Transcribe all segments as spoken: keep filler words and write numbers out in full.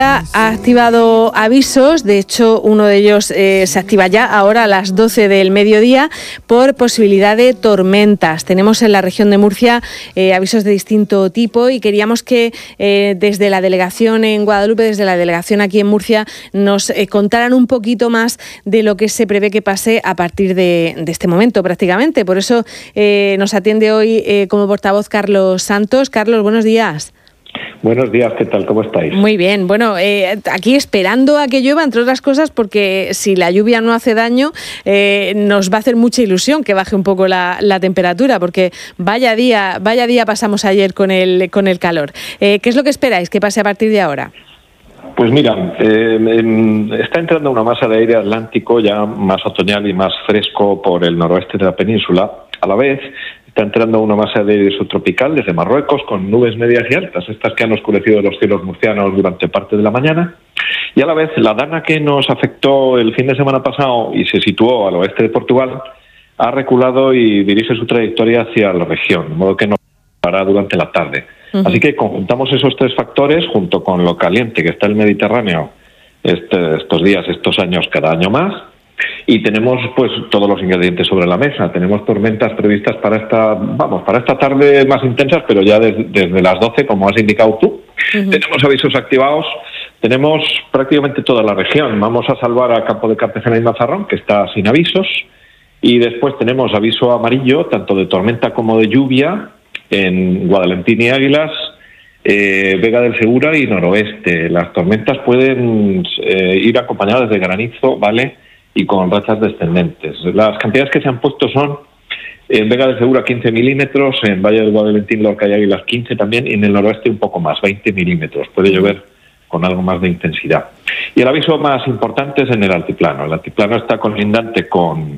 Ha activado avisos, de hecho uno de ellos eh, se activa ya ahora a las doce del mediodía por posibilidad de tormentas. Tenemos en la región de Murcia eh, avisos de distinto tipo y queríamos que eh, desde la delegación en Guadalupe, desde la delegación aquí en Murcia, nos eh, contaran un poquito más de lo que se prevé que pase a partir de, de este momento prácticamente. Por eso eh, nos atiende hoy eh, como portavoz Carlos Santos. Carlos, buenos días. Buenos días, ¿qué tal? ¿Cómo estáis? Muy bien, bueno, eh, aquí esperando a que llueva, entre otras cosas, porque si la lluvia no hace daño, eh, nos va a hacer mucha ilusión que baje un poco la, la temperatura, porque vaya día, vaya día pasamos ayer con el, con el calor. Eh, ¿Qué es lo que esperáis que pase a partir de ahora? Pues mira, eh, está entrando una masa de aire atlántico ya más otoñal y más fresco por el noroeste de la península. A la vez está entrando una masa de aire subtropical desde Marruecos con nubes medias y altas, estas que han oscurecido los cielos murcianos durante parte de la mañana. Y a la vez la dana que nos afectó el fin de semana pasado y se situó al oeste de Portugal ha reculado y dirige su trayectoria hacia la región, de modo que no parará durante la tarde. Uh-huh. Así que conjuntamos esos tres factores junto con lo caliente que está el Mediterráneo este, estos días, estos años, cada año más. Y tenemos pues todos los ingredientes sobre la mesa. Tenemos tormentas previstas para esta, vamos, para esta tarde más intensas, pero ya desde, desde las doce, como has indicado tú. Uh-huh. Tenemos avisos activados, tenemos prácticamente toda la región. Vamos a salvar a Campo de Cartagena y Mazarrón, que está sin avisos. Y después tenemos aviso amarillo, tanto de tormenta como de lluvia, en Guadalentín y Águilas, eh, Vega del Segura y noroeste. Las tormentas pueden eh, ir acompañadas de granizo, ¿vale?, y con rachas descendentes. Las cantidades que se han puesto son en Vega del Segura quince milímetros, en Valle del Guadalentín, Lorca y Águilas quince también, y en el noroeste un poco más, veinte milímetros. Puede llover con algo más de intensidad. Y el aviso más importante es en el altiplano. El altiplano está colindante con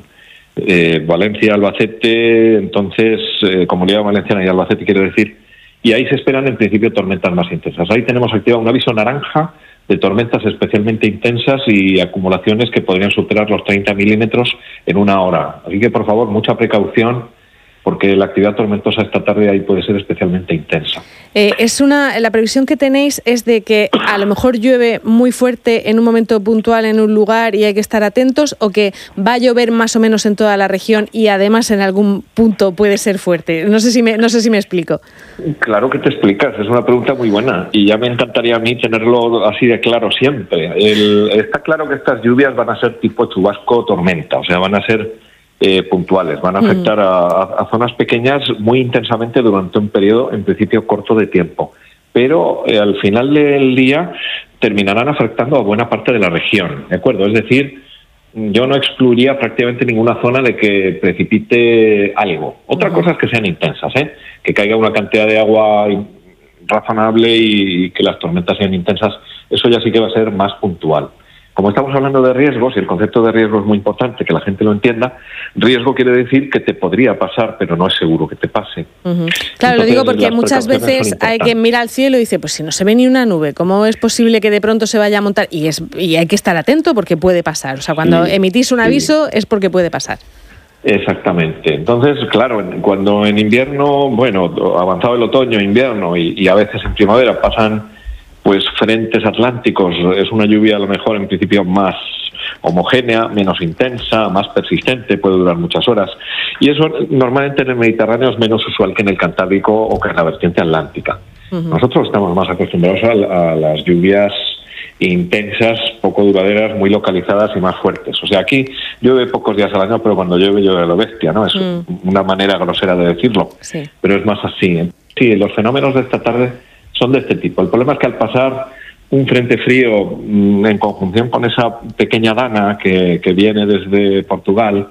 eh, Valencia, Albacete, entonces eh, Comunidad Valenciana y Albacete quiero decir, y ahí se esperan en principio tormentas más intensas. Ahí tenemos activado un aviso naranja de tormentas especialmente intensas y acumulaciones que podrían superar los treinta milímetros en una hora. Así que, por favor, mucha precaución, porque la actividad tormentosa esta tarde ahí puede ser especialmente intensa. Eh, es una, la previsión que tenéis es de que a lo mejor llueve muy fuerte en un momento puntual en un lugar y hay que estar atentos, o que va a llover más o menos en toda la región y además en algún punto puede ser fuerte. No sé si me, no sé si me explico. Claro que te explicas, es una pregunta muy buena y ya me encantaría a mí tenerlo así de claro siempre. El, está claro que estas lluvias van a ser tipo chubasco tormenta, o sea, van a ser Eh, puntuales, van a afectar a, a zonas pequeñas muy intensamente durante un periodo, en principio, corto de tiempo. Pero eh, al final del día terminarán afectando a buena parte de la región, ¿de acuerdo? Es decir, yo no excluiría prácticamente ninguna zona de que precipite algo. Otra uh-huh. cosa es que sean intensas, ¿eh? Que caiga una cantidad de agua razonable y que las tormentas sean intensas, eso ya sí que va a ser más puntual. Como estamos hablando de riesgos, y el concepto de riesgo es muy importante, que la gente lo entienda, riesgo quiere decir que te podría pasar, pero no es seguro que te pase. Uh-huh. Claro, Entonces, lo digo porque muchas veces hay que mirar al cielo y dice, pues si no se ve ni una nube, ¿cómo es posible que de pronto se vaya a montar? Y, es, y hay que estar atento porque puede pasar. O sea, cuando sí, emitís un aviso sí. es porque puede pasar. Exactamente. Entonces, claro, cuando en invierno, bueno, avanzado el otoño, invierno y, y a veces en primavera pasan pues frentes atlánticos, es una lluvia a lo mejor en principio más homogénea, menos intensa, más persistente, puede durar muchas horas. Y eso normalmente en el Mediterráneo es menos usual que en el Cantábrico o que en la vertiente atlántica. Uh-huh. Nosotros estamos más acostumbrados a, a las lluvias intensas, poco duraderas, muy localizadas y más fuertes. O sea, aquí llueve pocos días al año, pero cuando llueve, llueve a lo bestia, ¿no? Es uh-huh. una manera grosera de decirlo, sí. pero es más así. Sí, los fenómenos de esta tarde son de este tipo. El problema es que al pasar un frente frío en conjunción con esa pequeña dana que, que viene desde Portugal,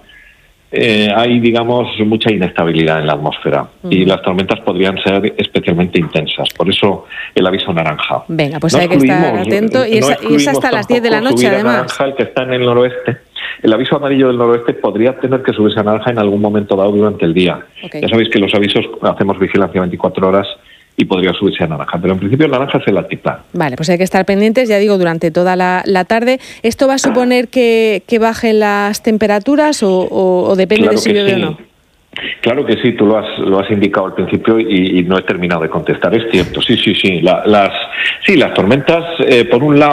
eh, hay, digamos, mucha inestabilidad en la atmósfera uh-huh. y las tormentas podrían ser especialmente intensas. Por eso el aviso naranja. Venga, pues no hay que estar atento. Y, no es, y es hasta las diez de la noche, además. Naranja, el que está en el noroeste. El aviso amarillo del noroeste podría tener que subirse a naranja en algún momento dado durante el día. Okay. Ya sabéis que los avisos hacemos vigilancia veinticuatro horas y podría subirse a naranja, pero en principio el naranja es el altiplano. Vale, pues hay que estar pendientes, ya digo, durante toda la, la tarde. ¿Esto va a suponer que, que bajen las temperaturas o, o, o depende claro de si llueve sí. o no? Claro que sí, tú lo has lo has indicado al principio y, y no he terminado de contestar. Es cierto, sí, sí, sí. La, las sí, las tormentas, eh, por un lado.